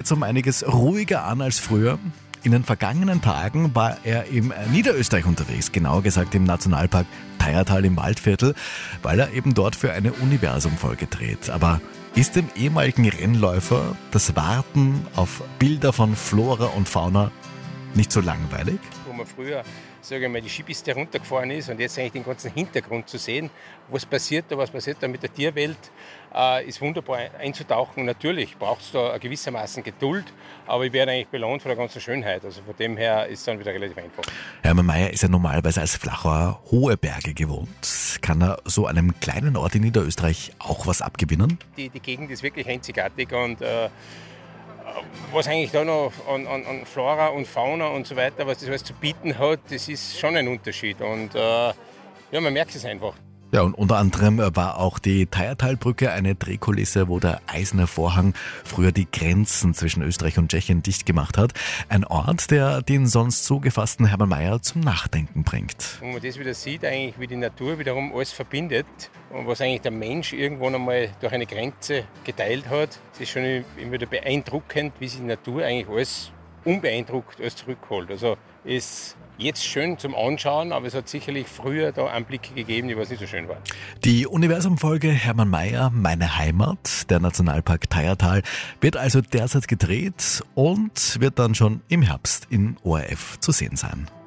jetzt um einiges ruhiger an als früher. In den vergangenen Tagen war er im Niederösterreich unterwegs, genauer gesagt im Nationalpark Teiertal im Waldviertel, weil er eben dort für eine Universum-Folge dreht. Aber ist dem ehemaligen Rennläufer das Warten auf Bilder von Flora und Fauna nicht so langweilig? Wo man früher, sage ich mal, die Skipiste runtergefahren ist und jetzt eigentlich den ganzen Hintergrund zu sehen, was passiert da mit der Tierwelt, ist wunderbar einzutauchen. Natürlich braucht es da gewissermaßen Geduld, aber ich werde eigentlich belohnt von der ganzen Schönheit. Also von dem her ist es dann wieder relativ einfach. Hermann Mayer ist ja normalerweise als Flachauer hohe Berge gewohnt. Kann er so einem kleinen Ort in Niederösterreich auch was abgewinnen? Die Gegend ist wirklich einzigartig und was eigentlich da noch an Flora und Fauna und so weiter, was das alles zu bieten hat, das ist schon ein Unterschied. Und man merkt es einfach. Ja, und unter anderem war auch die Teiertalbrücke eine Drehkulisse, wo der Eiserne Vorhang früher die Grenzen zwischen Österreich und Tschechien dicht gemacht hat. Ein Ort, der den sonst so gefassten Hermann Mayer zum Nachdenken bringt. Und man das wieder sieht, eigentlich, wie die Natur wiederum alles verbindet und was eigentlich der Mensch irgendwann einmal durch eine Grenze geteilt hat, das ist schon immer wieder beeindruckend, wie sich die Natur eigentlich alles unbeeindruckt alles zurückholt. Also ist jetzt schön zum Anschauen, aber es hat sicherlich früher da Anblicke gegeben, die was nicht so schön waren. Die Universum-Folge Hermann Mayer, Meine Heimat, der Nationalpark Teiertal, wird also derzeit gedreht und wird dann schon im Herbst in ORF zu sehen sein.